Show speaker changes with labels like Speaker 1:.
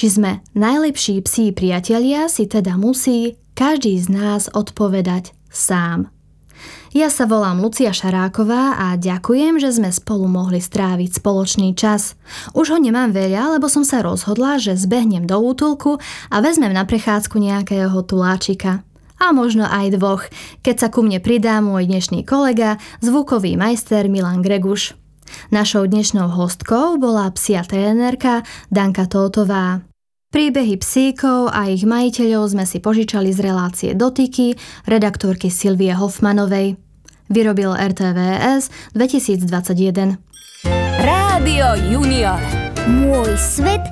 Speaker 1: Či sme najlepší psí priatelia, si teda musí každý z nás odpovedať sám. Ja sa volám Lucia Šaráková a ďakujem, že sme spolu mohli stráviť spoločný čas. Už ho nemám veľa, lebo som sa rozhodla, že zbehnem do útulku a vezmem na prechádzku nejakého tuláčika. A možno aj dvoch, keď sa ku mne pridá môj dnešný kolega, zvukový majster Milan Greguš. Našou dnešnou hostkou bola psia trénerka Danka Tótová. Príbehy psíkov a ich majiteľov sme si požičali z relácie Dotyky redaktorky Silvie Hoffmanovej. Vyrobil RTVS 2021.
Speaker 2: Rádio Junior.
Speaker 3: Môj svet